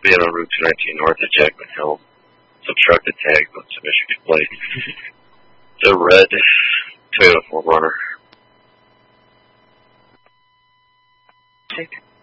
being on Route 219 north of Jackman Hill. Some truck that tagged on some Michigan plate. It's a red Toyota 4Runner. Take